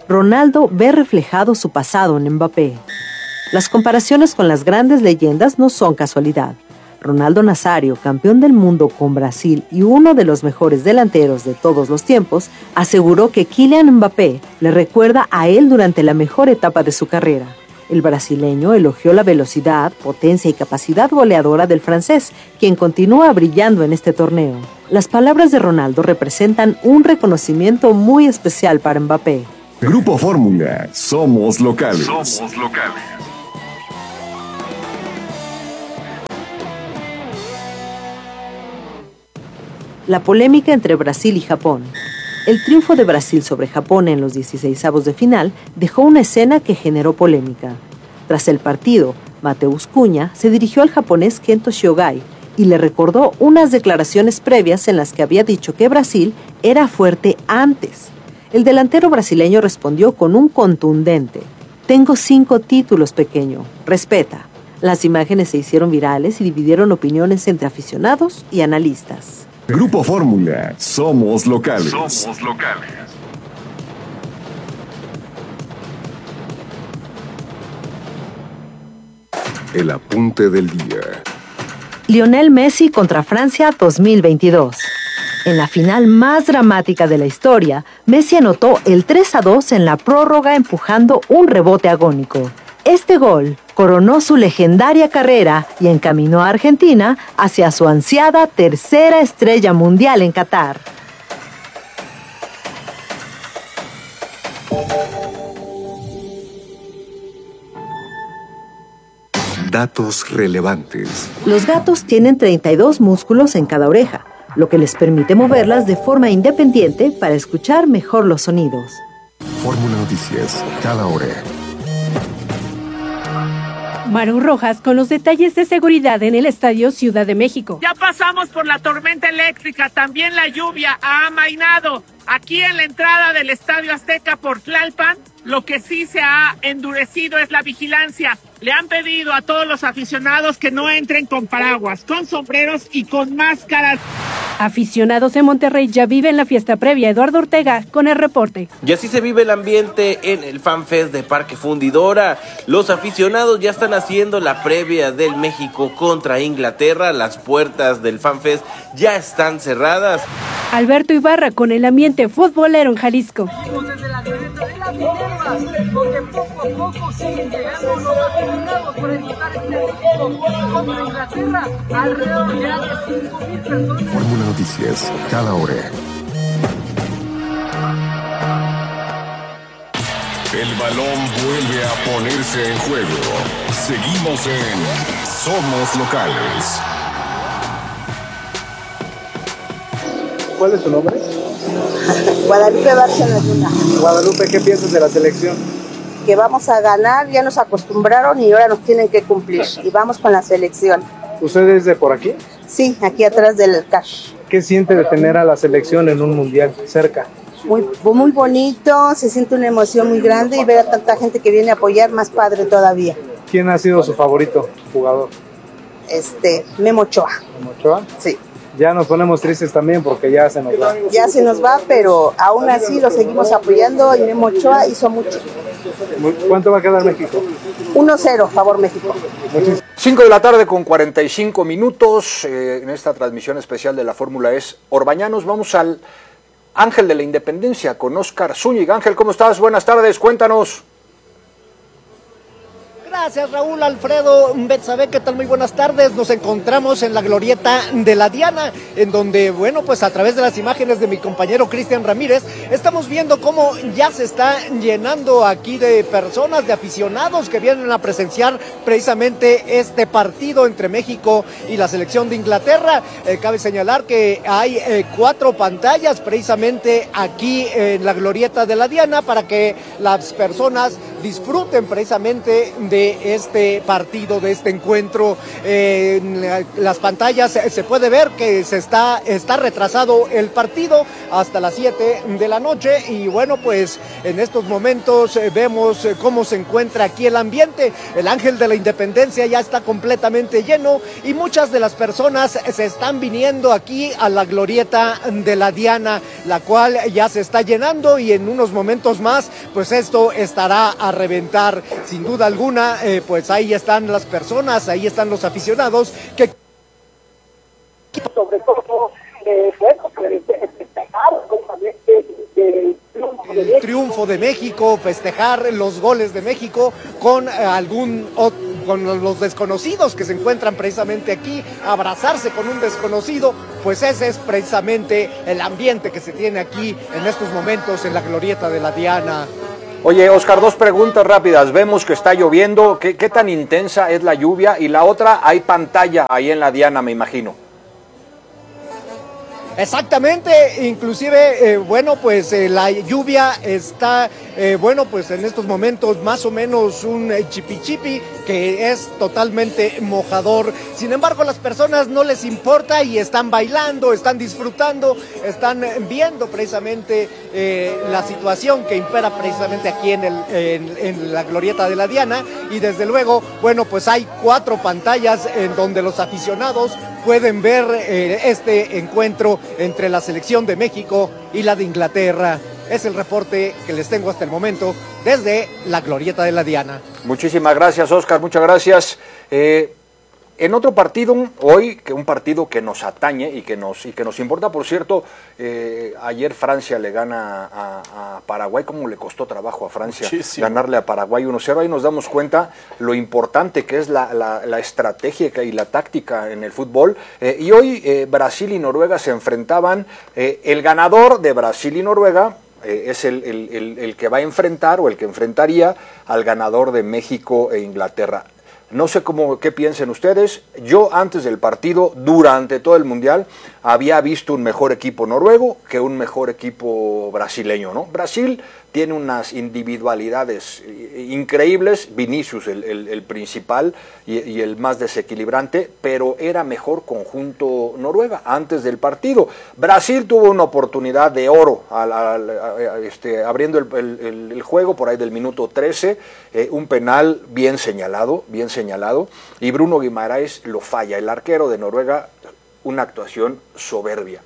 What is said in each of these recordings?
Ronaldo ve reflejado su pasado en Mbappé. Las comparaciones con las grandes leyendas no son casualidad. Ronaldo Nazário, campeón del mundo con Brasil y uno de los mejores delanteros de todos los tiempos, aseguró que Kylian Mbappé le recuerda a él durante la mejor etapa de su carrera. El brasileño elogió la velocidad, potencia y capacidad goleadora del francés, quien continúa brillando en este torneo. Las palabras de Ronaldo representan un reconocimiento muy especial para Mbappé. Grupo Fórmula, somos locales. Somos locales. La polémica entre Brasil y Japón. El triunfo de Brasil sobre Japón en los 16avos de final dejó una escena que generó polémica. Tras el partido, Matheus Cunha se dirigió al japonés Kento Shiogai y le recordó unas declaraciones previas en las que había dicho que Brasil era fuerte antes. El delantero brasileño respondió con un contundente: "Tengo 5 títulos, pequeño, respeta". Las imágenes se hicieron virales y dividieron opiniones entre aficionados y analistas. Grupo Fórmula, somos locales. Somos locales. El apunte del día. Lionel Messi contra Francia 2022. En la final más dramática de la historia, Messi anotó el 3-2 en la prórroga empujando un rebote agónico. Este gol coronó su legendaria carrera y encaminó a Argentina hacia su ansiada tercera estrella mundial en Qatar. Datos relevantes. Los gatos tienen 32 músculos en cada oreja, lo que les permite moverlas de forma independiente para escuchar mejor los sonidos. Fórmula Noticias, cada hora. Maru Rojas con los detalles de seguridad en el Estadio Ciudad de México. Ya pasamos por la tormenta eléctrica, también la lluvia ha amainado. Aquí en la entrada del Estadio Azteca por Tlalpan, lo que sí se ha endurecido es la vigilancia. Le han pedido a todos los aficionados que no entren con paraguas, con sombreros y con máscaras. Aficionados en Monterrey ya viven la fiesta previa. Eduardo Ortega con el reporte. Y así se vive el ambiente en el FanFest de Parque Fundidora. Los aficionados ya están haciendo la previa del México contra Inglaterra. Las puertas del FanFest ya están cerradas. Alberto Ibarra con el ambiente futbolero en Jalisco. Desde la directa de la Minerva, porque poco a poco siguen llegando los aficionados para disfrutar este México contra Inglaterra. Alrededor ya de 5,000 personas. Fórmula Noticias, cada hora. El balón vuelve a ponerse en juego. Seguimos en Somos Locales. ¿Cuál es su nombre? Guadalupe Bárcena Luna. Guadalupe, ¿qué piensas de la selección? Que vamos a ganar, ya nos acostumbraron y ahora nos tienen que cumplir. Y vamos con la selección. ¿Usted es de por aquí? Sí, aquí atrás del CASH. ¿Qué siente de tener a la selección en un mundial cerca? Muy bonito, se siente una emoción muy grande y ver a tanta gente que viene a apoyar, más padre todavía. ¿Quién ha sido su favorito jugador? Memo Ochoa. ¿Memo Ochoa? Sí. Ya nos ponemos tristes también porque ya se nos va. Ya se nos va, pero aún así lo seguimos apoyando y Memo Ochoa hizo mucho. ¿Cuánto va a quedar México? 1-0, favor México. 5 de la tarde con 45 minutos en esta transmisión especial de la Fórmula es Orbañanos. Vamos al Ángel de la Independencia con Óscar Zúñiga. Ángel, ¿cómo estás? Buenas tardes, cuéntanos. Gracias, Raúl, Alfredo, Betsabe, ¿qué tal? Muy buenas tardes. Nos encontramos en la glorieta de la Diana, en donde, bueno, pues a través de las imágenes de mi compañero Cristian Ramírez, estamos viendo cómo ya se está llenando aquí de personas, de aficionados que vienen a presenciar precisamente este partido entre México y la selección de Inglaterra. Cabe señalar que hay 4 pantallas precisamente aquí en la glorieta de la Diana para que las personas disfruten precisamente de este partido, de este encuentro. En las pantallas se puede ver que está retrasado el partido hasta las 7 de la noche y bueno, pues en estos momentos vemos cómo se encuentra aquí el ambiente. El Ángel de la Independencia ya está completamente lleno y muchas de las personas se están viniendo aquí a la glorieta de la Diana, la cual ya se está llenando y en unos momentos más pues esto estará a reventar sin duda alguna. Pues ahí están las personas, ahí están los aficionados que sobre todo el triunfo de México, festejar los goles de México con con los desconocidos que se encuentran precisamente aquí, abrazarse con un desconocido, pues ese es precisamente el ambiente que se tiene aquí en estos momentos en la glorieta de la Diana. Oye, Oscar, dos preguntas rápidas. Vemos que está lloviendo. ¿Qué tan intensa es la lluvia? Y la otra, hay pantalla ahí en la Diana, me imagino. Exactamente, inclusive, bueno, pues la lluvia está, bueno, pues en estos momentos más o menos un chipi que es totalmente mojador. Sin embargo, a las personas no les importa y están bailando, están disfrutando, están viendo precisamente la situación que impera precisamente aquí en la glorieta de la Diana. Y desde luego, bueno, pues hay 4 pantallas en donde los aficionados pueden ver este encuentro entre la selección de México y la de Inglaterra. Es el reporte que les tengo hasta el momento desde la glorieta de la Diana. Muchísimas gracias, Oscar, muchas gracias. En otro partido, hoy, un partido que nos atañe y que nos importa, por cierto, ayer Francia le gana a Paraguay. ¿Cómo le costó trabajo a Francia ganarle a Paraguay 1-0? Ahí nos damos cuenta lo importante que es la estrategia y la táctica en el fútbol. Y hoy Brasil y Noruega se enfrentaban. El ganador de Brasil y Noruega es el que va a enfrentar o el que enfrentaría al ganador de México e Inglaterra. No sé qué piensen ustedes. Yo antes del partido, durante todo el Mundial, había visto un mejor equipo noruego que un mejor equipo brasileño, ¿no? Brasil tiene unas individualidades increíbles, Vinicius el principal y el más desequilibrante, pero era mejor conjunto Noruega antes del partido. Brasil tuvo una oportunidad de oro abriendo el juego por ahí del minuto 13, un penal bien señalado, y Bruno Guimaraes lo falla, el arquero de Noruega, una actuación soberbia.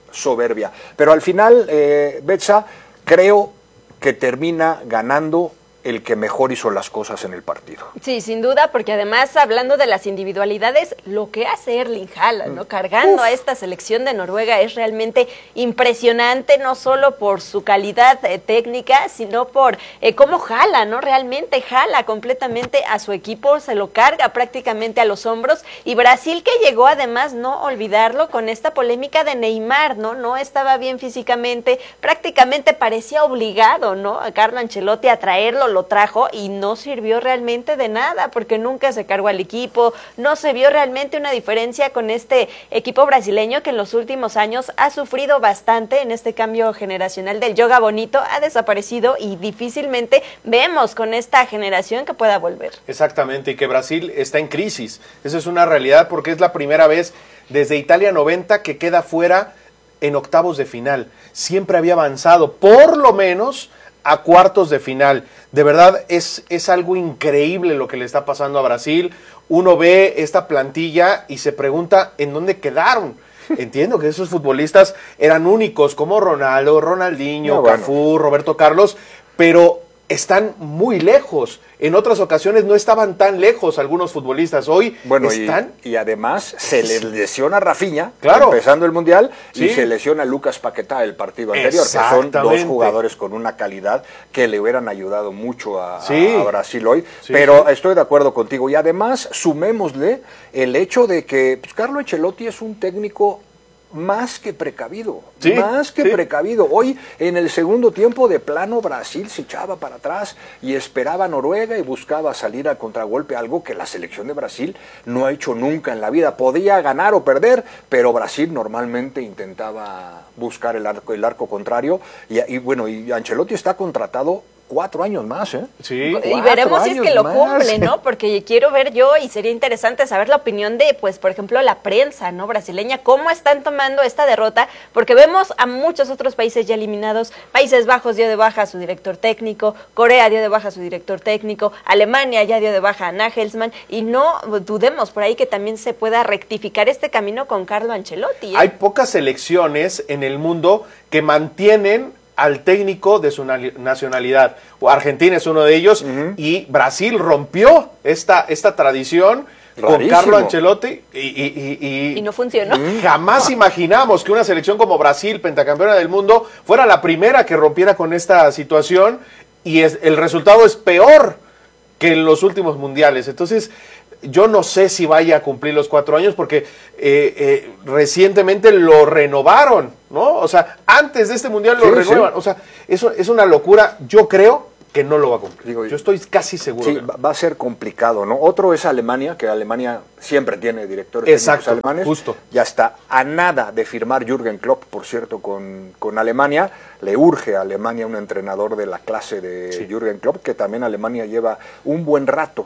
Pero al final, Betsa, creo que termina ganando el que mejor hizo las cosas en el partido. Sí, sin duda, porque además, hablando de las individualidades, lo que hace Erling Haaland, ¿no? Cargando a esta selección de Noruega es realmente impresionante, no solo por su calidad técnica, sino por cómo jala, ¿no? Realmente jala completamente a su equipo, se lo carga prácticamente a los hombros, y Brasil, que llegó además, no olvidarlo, con esta polémica de Neymar, ¿no? No estaba bien físicamente, prácticamente parecía obligado, ¿no? A Carlo Ancelotti a traerlo, lo trajo y no sirvió realmente de nada porque nunca se cargó al equipo, no se vio realmente una diferencia con este equipo brasileño que en los últimos años ha sufrido bastante en este cambio generacional del yoga bonito, ha desaparecido y difícilmente vemos con esta generación que pueda volver. Exactamente, y que Brasil está en crisis, eso es una realidad porque es la primera vez desde Italia 90 que queda fuera en octavos de final, siempre había avanzado por lo menos a cuartos de final. De verdad es algo increíble lo que le está pasando a Brasil. Uno ve esta plantilla y se pregunta ¿en dónde quedaron? Entiendo que esos futbolistas eran únicos como Ronaldo, Ronaldinho, Cafú, Roberto Carlos, pero están muy lejos. En otras ocasiones no estaban tan lejos algunos futbolistas. Hoy están... Y además se les lesiona a Rafinha, empezando el Mundial, y se lesiona a Lucas Paquetá el partido anterior, que son dos jugadores con una calidad que le hubieran ayudado mucho a Brasil hoy. Pero estoy de acuerdo contigo. Y además sumémosle el hecho de que Carlo Ancelotti es un técnico más que precavido, precavido. Hoy en el segundo tiempo de plano Brasil se echaba para atrás y esperaba a Noruega y buscaba salir al contragolpe, algo que la selección de Brasil no ha hecho nunca en la vida. Podía ganar o perder, pero Brasil normalmente intentaba buscar el arco contrario y Ancelotti está contratado 4 años más, ¿eh? Sí. Y veremos si es que lo cumple, ¿no? Porque quiero ver yo, y sería interesante saber la opinión de, pues, por ejemplo, la prensa, ¿no? Brasileña, cómo están tomando esta derrota, porque vemos a muchos otros países ya eliminados. Países Bajos dio de baja a su director técnico, Corea dio de baja a su director técnico, Alemania ya dio de baja a Nagelsmann, y no dudemos por ahí que también se pueda rectificar este camino con Carlo Ancelotti, ¿eh? Hay pocas selecciones en el mundo que mantienen al técnico de su nacionalidad. Argentina es uno de ellos, y Brasil rompió esta tradición con Carlo Ancelotti y no funcionó. Jamás imaginamos que una selección como Brasil, pentacampeona del mundo, fuera la primera que rompiera con esta situación, y el resultado es peor que en los últimos mundiales. Entonces, yo no sé si vaya a cumplir los 4 años, porque recientemente lo renovaron, ¿no? O sea, antes de este mundial lo renuevan. Sí. O sea, eso es una locura. Yo creo que no lo va a cumplir. Yo estoy casi seguro. Sí, va a ser complicado, ¿no? Otro es Alemania, que Alemania siempre tiene directores técnicos alemanes. Justo. Ya está a nada de firmar Jürgen Klopp, por cierto, con Alemania. Le urge a Alemania un entrenador de la clase de Jürgen Klopp, que también Alemania lleva un buen rato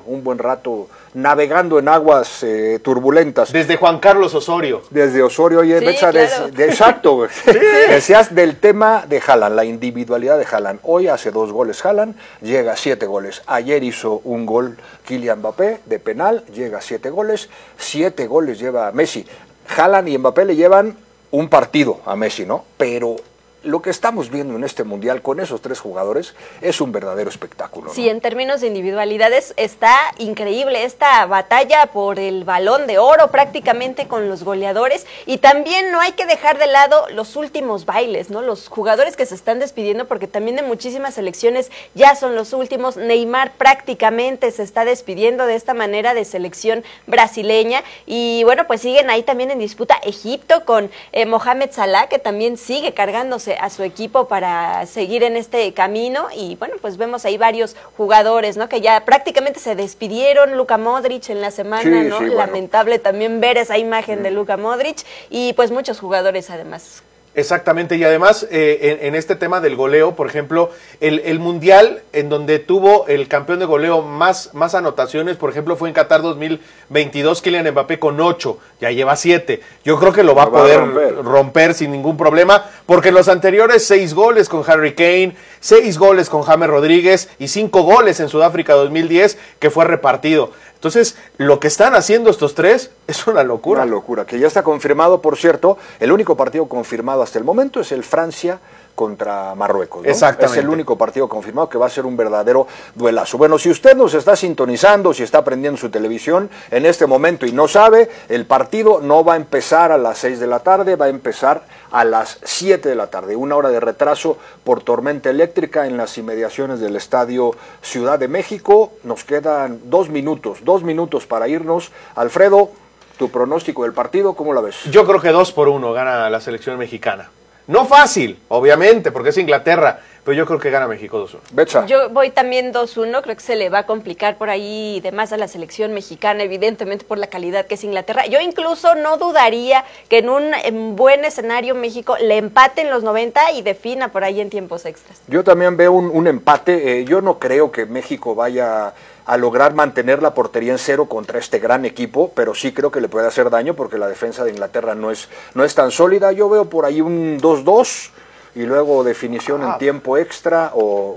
navegando en aguas turbulentas. Desde Juan Carlos Osorio. Desde Osorio, oye, Sí, Betsa, claro. exacto. Decías del tema de Haaland, la individualidad de Haaland. Hoy hace 2 goles Haaland, llega a 7 goles. Ayer hizo un gol Kylian Mbappé de penal, llega a 7 goles. 7 goles lleva Messi. Haaland y Mbappé le llevan un partido a Messi, ¿no? Pero lo que estamos viendo en este mundial con esos 3 jugadores es un verdadero espectáculo, ¿no? Sí, en términos de individualidades está increíble esta batalla por el Balón de Oro prácticamente con los goleadores, y también no hay que dejar de lado los últimos bailes, ¿no? Los jugadores que se están despidiendo, porque también de muchísimas selecciones ya son los últimos. Neymar prácticamente se está despidiendo de esta manera de selección brasileña, y bueno, pues siguen ahí también en disputa Egipto con Mohamed Salah, que también sigue cargándose a su equipo para seguir en este camino, y bueno, pues vemos ahí varios jugadores, ¿no? Que ya prácticamente se despidieron. Luka Modric en la semana, ¿no? Sí, Lamentable también ver esa imagen de Luka Modric, y pues muchos jugadores además. Exactamente, y además en este tema del goleo, por ejemplo, el mundial en donde tuvo el campeón de goleo más anotaciones, por ejemplo, fue en Qatar 2022, Kylian Mbappé con 8, ya lleva 7. Yo creo que lo va a poder romper sin ningún problema, porque en los anteriores 6 goles con Harry Kane, 6 goles con James Rodríguez y 5 goles en Sudáfrica 2010, que fue repartido. Entonces, lo que están haciendo estos 3 es una locura. Una locura, que ya está confirmado, por cierto. El único partido confirmado hasta el momento es el Francia contra Marruecos, ¿no? Exactamente. Es el único partido confirmado, que va a ser un verdadero duelazo. Bueno, si usted nos está sintonizando, si está prendiendo su televisión en este momento y no sabe, el partido no va a empezar a las 6 de la tarde, va a empezar a las 7 de la tarde, 1 hora de retraso por tormenta eléctrica en las inmediaciones del Estadio Ciudad de México. Nos quedan 2 minutos para irnos. Alfredo, tu pronóstico del partido, ¿cómo la ves? Yo creo que 2-1 gana la selección mexicana. No fácil, obviamente, porque es Inglaterra, pero yo creo que gana México 2-1. Betsa. Yo voy también 2-1, creo que se le va a complicar por ahí de más a la selección mexicana, evidentemente por la calidad que es Inglaterra. Yo incluso no dudaría que en un buen escenario México le empate en los 90 y defina por ahí en tiempos extras. Yo también veo un empate. Yo no creo que México vaya a lograr mantener la portería en 0 contra este gran equipo, pero sí creo que le puede hacer daño, porque la defensa de Inglaterra no es tan sólida. Yo veo por ahí un 2-2 y luego definición en tiempo extra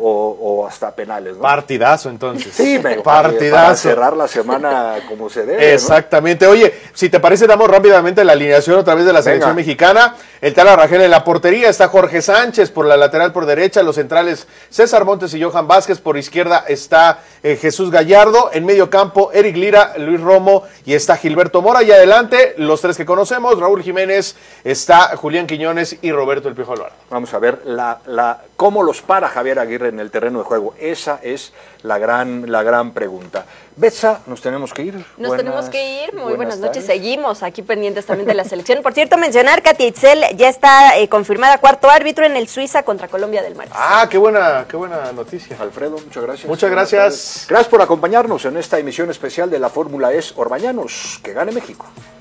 o hasta penales, ¿no? Partidazo, entonces. Sí, partidazo. Para cerrar la semana como se debe, exactamente, ¿no? Oye, si te parece, damos rápidamente la alineación otra vez de la selección mexicana. El Tala Rangel en la portería, está Jorge Sánchez por la lateral por derecha, los centrales César Montes y Johan Vázquez, por izquierda está Jesús Gallardo, en medio campo Eric Lira, Luis Romo y está Gilberto Mora, y adelante los 3 que conocemos, Raúl Jiménez, está Julián Quiñones y Roberto El Piojo Alvarado. Vamos a ver cómo los para Javier Aguirre en el terreno de juego. Esa es la gran pregunta. Betsa, nos tenemos que ir. Tenemos que ir. Muy buenas noches. Seguimos aquí pendientes también de la selección. Por cierto, mencionar, Katia Itzel ya está confirmada cuarto árbitro en el Suiza contra Colombia del Mar. Ah, qué buena noticia. Alfredo, muchas gracias. Muchas gracias. Gracias por acompañarnos en esta emisión especial de la Fórmula E Orbañanos. Que gane México.